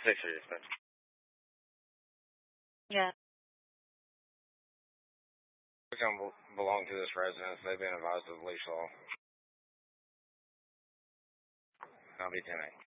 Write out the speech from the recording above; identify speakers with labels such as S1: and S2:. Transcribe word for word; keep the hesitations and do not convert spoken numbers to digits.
S1: Six or six.
S2: Yeah.
S1: Become belong to this residence. They've been advised of leash law. I'll be ten eight.